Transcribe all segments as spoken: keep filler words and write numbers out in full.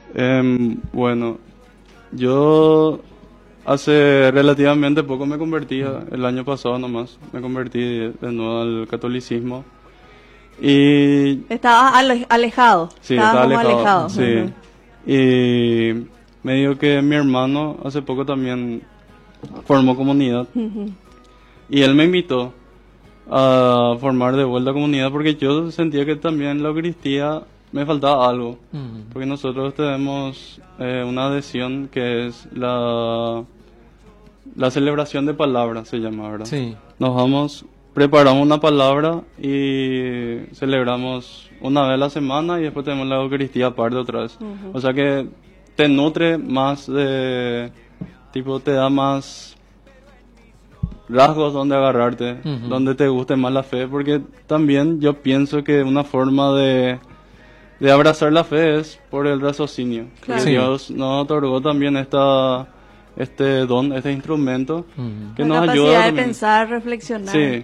Em, bueno, yo hace relativamente poco me convertí, el año pasado nomás, me convertí de, de nuevo al catolicismo. Y Estabas ale- alejado. sí, Estabas estaba como alejado, alejado. sí. Ujú. Y me dijo que mi hermano hace poco también formó comunidad. Ujú. Y él me invitó a formar de vuelta comunidad porque yo sentía que también en la Eucaristía me faltaba algo. Ujú. Porque nosotros tenemos eh, una adhesión que es la, la celebración de palabra, se llama, ¿verdad? Sí. Nos vamos, preparamos una palabra y celebramos una vez a la semana y después tenemos la Eucaristía aparte otra vez. Ujú. O sea que te nutre más de, tipo, te da más rasgos donde agarrarte, Ujú. donde te guste más la fe, porque también yo pienso que una forma de, de abrazar la fe es por el raciocinio. Claro. Porque Sí. Dios nos otorgó también esta, este don, este instrumento Ujú. que La nos capacidad ayuda de también. pensar, reflexionar. Sí,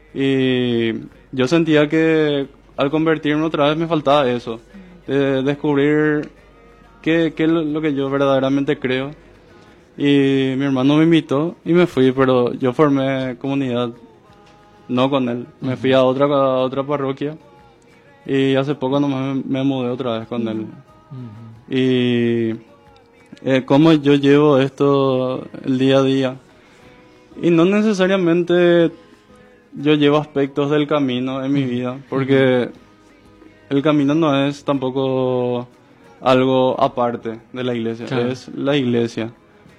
y yo sentía que al convertirme otra vez me faltaba eso, de descubrir qué, qué es lo lo que yo verdaderamente creo. Y mi hermano me invitó y me fui, pero yo formé comunidad no con él. Me fui a otra, a otra parroquia y hace poco nomás me, me mudé otra vez con él. Ujú. Y eh, cómo yo llevo esto el día a día. Y no necesariamente yo llevo aspectos del camino en mi vida, porque el camino no es tampoco algo aparte de la iglesia, Claro. es la iglesia.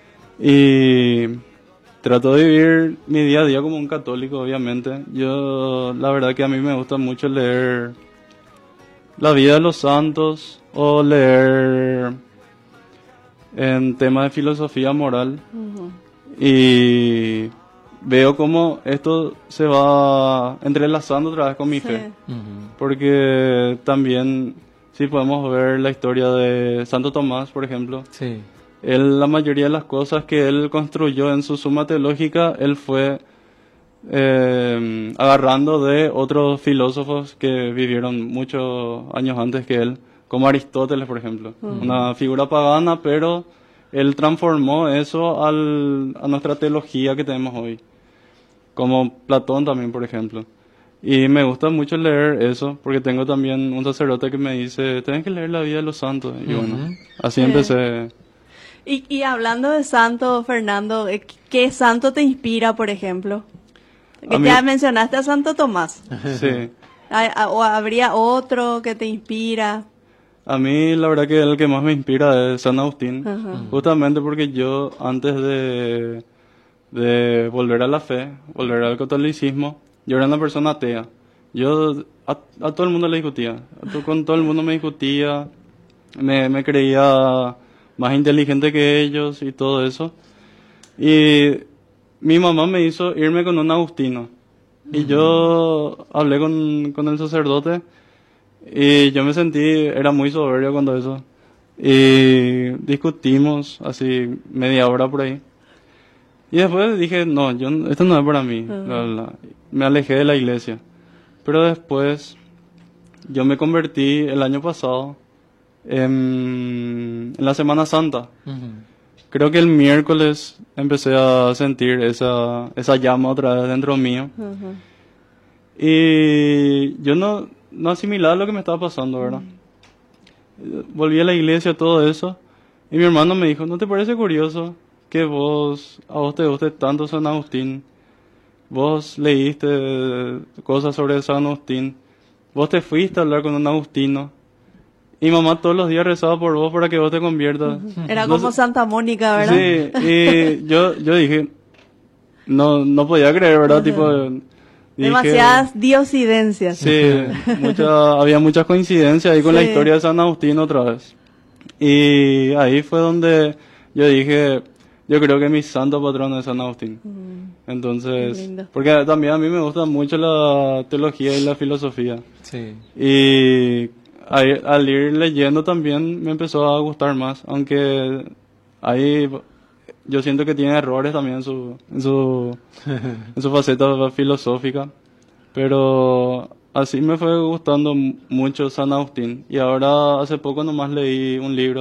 Y trato de vivir mi día a día como un católico, obviamente. Yo, la verdad que a mí me gusta mucho leer la vida de los santos o leer en temas de filosofía moral. Ujú. Y veo cómo esto se va entrelazando otra vez con mi Sí. fe. Ujú. Porque también, si podemos ver la historia de Santo Tomás, por ejemplo, Sí. él, la mayoría de las cosas que él construyó en su suma teológica, él fue eh, agarrando de otros filósofos que vivieron muchos años antes que él, como Aristóteles, por ejemplo. Una figura pagana, pero él transformó eso al, a nuestra teología que tenemos hoy. Como Platón también, por ejemplo. Y me gusta mucho leer eso, porque tengo también un sacerdote que me dice, tienes que leer la vida de los santos. Y bueno, Ujú. así Sí. empecé. Y, y hablando de santo, Fernando, eh, ¿qué santo te inspira, por ejemplo? Que A mí- ya mencionaste a Santo Tomás. Sí. ¿Hay- a- ¿O habría otro que te inspira? A mí la verdad que el que más me inspira es San Agustín, Ajá. justamente porque yo antes de, de volver a la fe, volver al catolicismo, yo era una persona atea. Yo a, a todo el mundo le discutía, a to- con todo el mundo me discutía, me, me creía más inteligente que ellos y todo eso. Y mi mamá me hizo irme con un agustino. Y yo hablé con, con el sacerdote y yo me sentí, era muy soberbio cuando eso. Y discutimos así media hora por ahí. Y después dije, no, yo, no- esto no es para mí. Ajá. bla, bla. Me alejé de la iglesia. Pero después yo me convertí el año pasado en, en la Semana Santa. Ujú. Creo que el miércoles empecé a sentir esa, esa llama otra vez dentro mío. Ajá. Y yo no, no asimilaba lo que me estaba pasando, ¿verdad? Eh, Volví a la iglesia, todo eso. Y mi hermano me dijo, ¿no te parece curioso que vos, a vos te guste tanto San Agustín? Vos leíste cosas sobre San Agustín. Vos te fuiste a hablar con un agustino. Y mamá todos los días rezaba por vos para que vos te conviertas. Era No como sé- Santa Mónica, ¿verdad? Sí, y yo, yo dije, no, no podía creer, ¿verdad? Tipo, dije- Demasiadas diosidencias. Sí, mucha, había muchas coincidencias ahí con la Sí. historia de San Agustín otra vez. Y ahí fue donde yo dije, yo creo que mi santo patrón es San Agustín. Qué Entonces, lindo. porque también a mí me gusta mucho la teología y la filosofía. Sí. Y ahí, al ir leyendo también me empezó a gustar más, aunque ahí yo siento que tiene errores también en su, en su, en su faceta filosófica, pero así me fue gustando m- mucho San Agustín. Y ahora hace poco nomás leí un libro